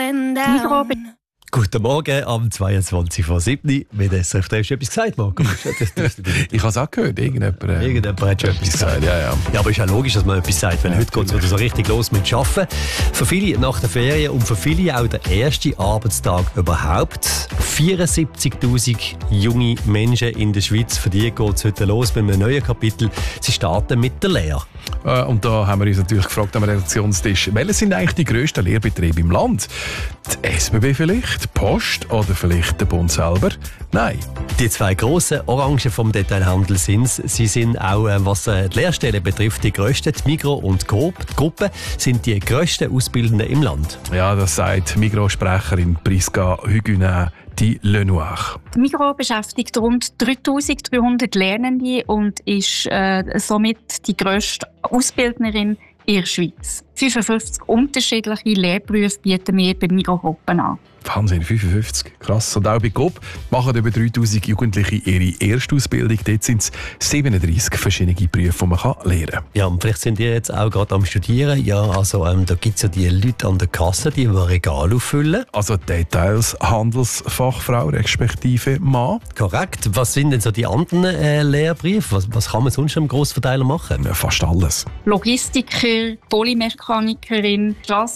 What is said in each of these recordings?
falling down. Guten Morgen am 22.07. Mit SRF 3 hast du etwas gesagt, Marco? Ich habe es auch gehört, irgendjemand Hat schon etwas gesagt. Ja. Ja, aber es ist auch logisch, dass man etwas sagt, weil heute geht es wieder so richtig los mit Arbeiten. Für viele nach der Ferien und für viele auch der erste Arbeitstag überhaupt. 74'000 junge Menschen in der Schweiz, für die geht es heute los mit einem neuen Kapitel. Sie starten mit der Lehre. Und da haben wir uns natürlich gefragt am Redaktionstisch, welche sind eigentlich die grössten Lehrbetriebe im Land? Die SBB vielleicht, die Post oder vielleicht der Bund selber? Nein. Die zwei grossen Orangen vom Detailhandel sind es. Sie sind auch, was die Lehrstellen betrifft, die grössten. Die Migros und Coop. Die Gruppen sind die grössten Auszubildenden im Land. Ja, das sagt Migros-Sprecherin Prisca Huguenin die Lenoir. Die Migros beschäftigt rund 3300 Lernende und ist somit die grösste Ausbildnerin in der Schweiz. 55 unterschiedliche Lehrberufe bieten wir bei Migros Gruppen an. Wahnsinn, 55, krass. Und auch bei Coop machen über 3000 Jugendliche ihre Erstausbildung. Dort sind es 37 verschiedene Berufe, die man lernen kann. Ja, und vielleicht sind die jetzt auch gerade am Studieren. Ja, also da gibt es ja die Leute an der Kasse, die Regal auffüllen. Also Details, Handelsfachfrau respektive Mann. Korrekt. Was sind denn so die anderen Lehrberufe? Was kann man sonst im Grossverteiler machen? Ja, fast alles. Logistiker, Polymechanikerin,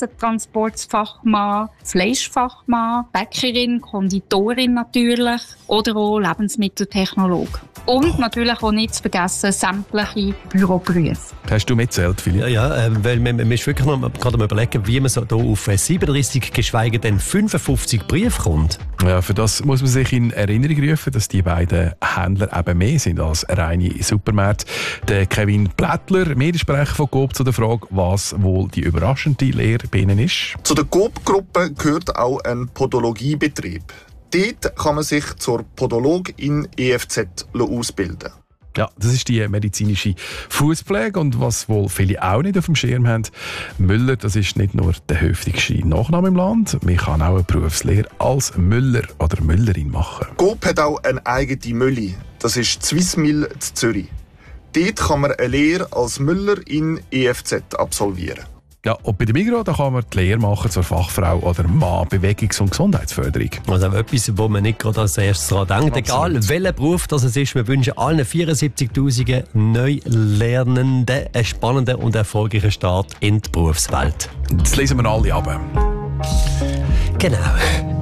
Strassentransportsfachmann, Fleischfachmann, Bäckerin, Konditorin natürlich oder auch Lebensmitteltechnologe. Und natürlich auch nicht zu vergessen sämtliche Büroberufe. Hast du mitzählt, Philipp? Ja, weil man ist wirklich noch gerade am überlegen, wie man so hier auf 37, geschweige denn 55 Briefe kommt. Ja, für das muss man sich in Erinnerung rufen, dass die beiden Händler eben mehr sind als reine Supermärkte. Der Kevin Plättler, Mediensprecher von Coop, zu der Frage, was wohl die überraschende Lehre bei ihnen ist. Zu der Coop-Gruppe gehört auch ein Podologiebetrieb. Dort kann man sich zur Podologin EFZ ausbilden. Ja, das ist die medizinische Fußpflege. Und was wohl viele auch nicht auf dem Schirm haben, Müller, das ist nicht nur der höflichste Nachname im Land, man kann auch eine Berufslehre als Müller oder Müllerin machen. Coop hat auch eine eigene Mülle. Das ist die Swissmill in Zürich. Dort kann man eine Lehre als Müller in EFZ absolvieren. Ja, und bei der Migros da kann man die Lehre machen zur Fachfrau oder Mann, Bewegungs- und Gesundheitsförderung. Also etwas, wo man nicht gerade als erstes daran denkt. Egal, welcher Beruf das ist, wir wünschen allen 74'000 Neulernenden einen spannenden und erfolgreichen Start in die Berufswelt. Das lesen wir alle ab. Genau.